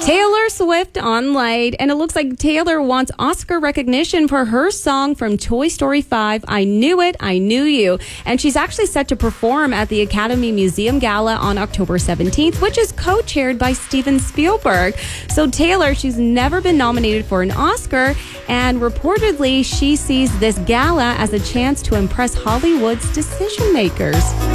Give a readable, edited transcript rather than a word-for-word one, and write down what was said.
Taylor Swift on Light, and it looks like Taylor wants Oscar recognition for her song from Toy Story 5, I Knew It, I Knew You. And she's actually set to perform at the Academy Museum Gala on October 17th, which is co-chaired by Steven Spielberg. So Taylor, she's never been nominated for an Oscar, and reportedly she sees this gala as a chance to impress Hollywood's decision makers.